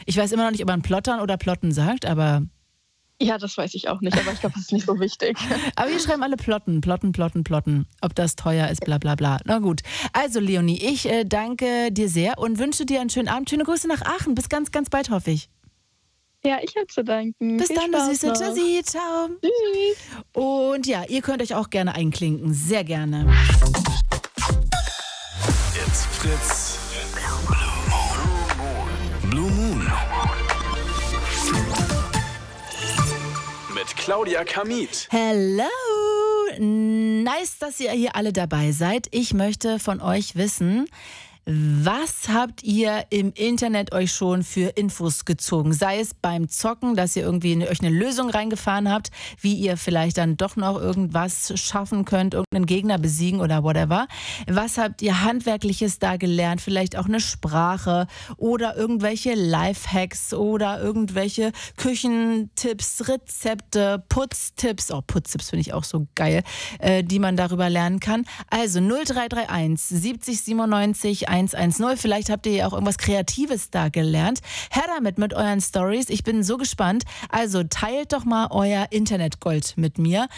Ich weiß immer noch nicht, ob man Plottern oder Plotten sagt, aber... Ja, das weiß ich auch nicht, aber ich glaube, das ist nicht so wichtig. Aber wir schreiben alle Plotten, Plotten, Plotten, Plotten. Ob das teuer ist, bla bla bla. Na gut. Also Leonie, ich danke dir sehr und wünsche dir einen schönen Abend. Schöne Grüße nach Aachen. Bis ganz, ganz bald, hoffe ich. Ja, ich habe zu danken. Bis Viel dann, du Spaß Süße. noch. Tschüssi, ciao. Tschüss. Und ja, ihr könnt euch auch gerne einklinken. Sehr gerne. It's Fritz. Blue Moon. Mit Claudia Kamit. Hello! Nice, dass ihr hier alle dabei seid. Ich möchte von euch wissen, was habt ihr im Internet euch schon für Infos gezogen? Sei es beim Zocken, dass ihr irgendwie euch eine Lösung reingefahren habt, wie ihr vielleicht dann doch noch irgendwas schaffen könnt, irgendeinen Gegner besiegen oder whatever. Was habt ihr Handwerkliches da gelernt? Vielleicht auch eine Sprache oder irgendwelche Lifehacks oder irgendwelche Küchentipps, Rezepte, Putztipps. Oh, Putztipps finde ich auch so geil, die man darüber lernen kann. Also 0331 70 97 110. Vielleicht habt ihr ja auch irgendwas Kreatives da gelernt. Her damit mit euren Stories. Ich bin so gespannt. Also teilt doch mal euer Internetgold mit mir.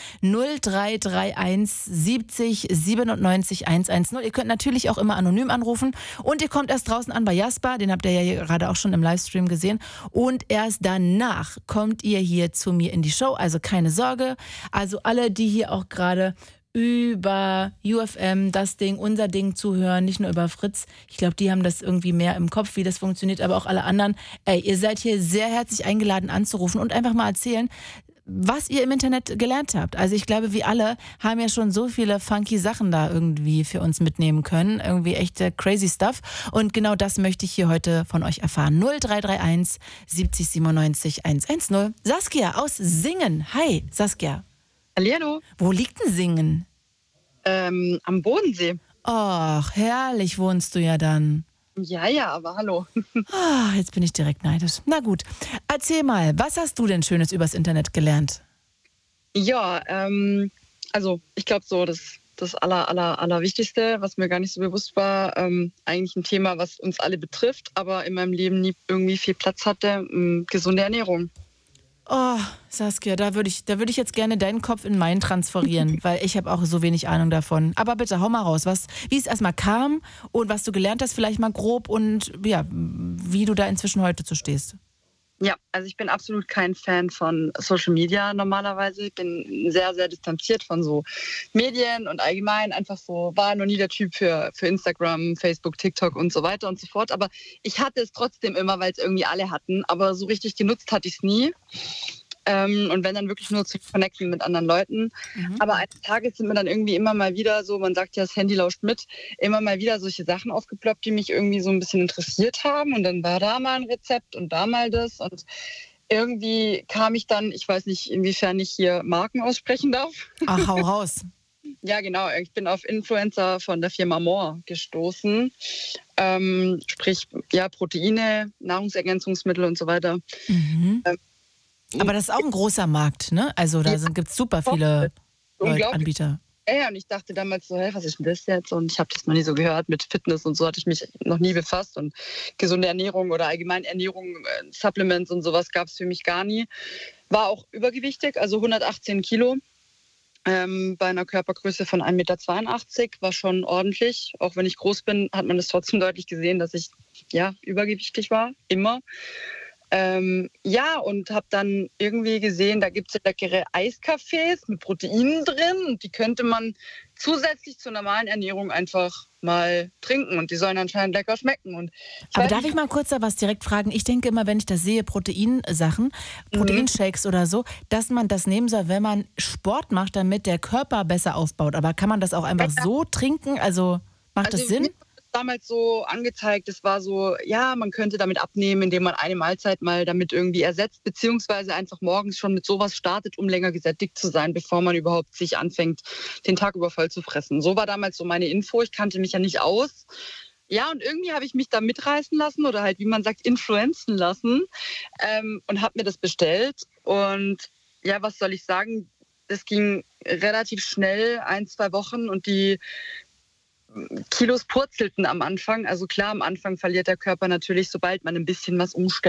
0331 70 97 110. Ihr könnt natürlich auch immer anonym anrufen. Und ihr kommt erst draußen an bei Jasper. Den habt ihr ja hier gerade auch schon im Livestream gesehen. Und erst danach kommt ihr hier zu mir in die Show. Also keine Sorge. Also alle, die hier auch gerade über UFM, das Ding, unser Ding zuhören, nicht nur über Fritz. Ich glaube, die haben das irgendwie mehr im Kopf, wie das funktioniert, aber auch alle anderen. Ey, ihr seid hier sehr herzlich eingeladen anzurufen und einfach mal erzählen, was ihr im Internet gelernt habt. Also ich glaube, wir alle haben ja schon so viele funky Sachen da irgendwie für uns mitnehmen können. Irgendwie echte crazy stuff. Und genau das möchte ich hier heute von euch erfahren. 0331 70 97 110. Saskia aus Singen. Hi, Saskia. Hallihallo. Wo liegt denn Singen? Am Bodensee. Ach, herrlich wohnst du ja dann. Ja, aber hallo. Jetzt bin ich direkt neidisch. Na gut, erzähl mal, was hast du denn Schönes übers Internet gelernt? Ja, also ich glaube so, das Allerwichtigste, was mir gar nicht so bewusst war, eigentlich ein Thema, was uns alle betrifft, aber in meinem Leben nie irgendwie viel Platz hatte, gesunde Ernährung. Oh, Saskia, da würde ich jetzt gerne deinen Kopf in meinen transferieren, weil ich habe auch so wenig Ahnung davon. Aber bitte, hau mal raus, wie es erstmal kam und was du gelernt hast, vielleicht mal grob und ja, wie du da inzwischen heute zu stehst. Ja, also ich bin absolut kein Fan von Social Media normalerweise. Ich bin sehr, sehr distanziert von so Medien und allgemein einfach so, war noch nie der Typ für Instagram, Facebook, TikTok und so weiter und so fort. Aber ich hatte es trotzdem immer, weil es irgendwie alle hatten. Aber so richtig genutzt hatte ich es nie. Und wenn dann wirklich nur zu connecten mit anderen Leuten. Aber eines Tages sind mir dann irgendwie immer mal wieder so, man sagt ja, das Handy lauscht mit, immer mal wieder solche Sachen aufgeploppt, die mich irgendwie so ein bisschen interessiert haben. Und dann war da mal ein Rezept und da mal das. Und irgendwie kam ich dann, ich weiß nicht, inwiefern ich hier Marken aussprechen darf. Ach, hau raus. Ja, genau. Ich bin auf Influencer von der Firma More gestoßen. Sprich, ja, Proteine, Nahrungsergänzungsmittel und so weiter. Aber das ist auch ein großer Markt, ne? Also da gibt es super viele Anbieter. Ja, und ich dachte damals so, hey, was ist denn das jetzt? Und ich habe das noch nie so gehört. Mit Fitness und so hatte ich mich noch nie befasst. Und gesunde Ernährung oder allgemein Ernährung, Supplements und sowas gab es für mich gar nie. War auch übergewichtig, also 118 Kilo. Bei einer Körpergröße von 1,82 Meter, war schon ordentlich. Auch wenn ich groß bin, hat man das trotzdem deutlich gesehen, dass ich ja übergewichtig war, immer. Ja, und habe dann irgendwie gesehen, da gibt es leckere Eiskaffees mit Proteinen drin und die könnte man zusätzlich zur normalen Ernährung einfach mal trinken und die sollen anscheinend lecker schmecken. Und aber darf ich mal kurz da was direkt fragen? Ich denke immer, wenn ich das sehe, Proteinsachen, Proteinshakes oder so, dass man das nehmen soll, wenn man Sport macht, damit der Körper besser aufbaut. Aber kann man das auch einfach so trinken? Also macht das Sinn? Damals so angezeigt, es war so, ja, man könnte damit abnehmen, indem man eine Mahlzeit mal damit irgendwie ersetzt, beziehungsweise einfach morgens schon mit sowas startet, um länger gesättigt zu sein, bevor man überhaupt sich anfängt, den Tag über voll zu fressen. So war damals so meine Info, ich kannte mich ja nicht aus. Ja, und irgendwie habe ich mich da mitreißen lassen oder halt, wie man sagt, influenzen lassen und habe mir das bestellt. Und ja, was soll ich sagen, das ging relativ schnell, 1-2 Wochen und die Kilos purzelten am Anfang. Also klar, am Anfang verliert der Körper natürlich, sobald man ein bisschen was umstellt.